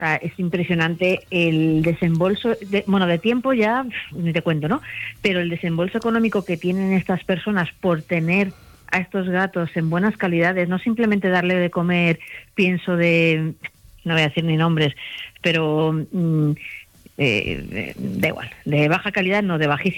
sea, es impresionante el desembolso, de tiempo ya ni te cuento, ¿no? Pero el desembolso económico que tienen estas personas por tener a estos gatos en buenas calidades, no simplemente darle de comer pienso de, no voy a decir ni nombres, pero da igual, de baja calidad, no, de bajísima